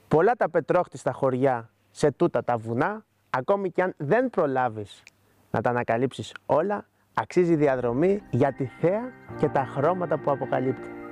Πολλά τα πετρόχτιστα χωριά σε τούτα τα βουνά, ακόμη κι αν δεν προλάβεις να τα ανακαλύψεις όλα, αξίζει διαδρομή για τη θέα και τα χρώματα που αποκαλύπτει.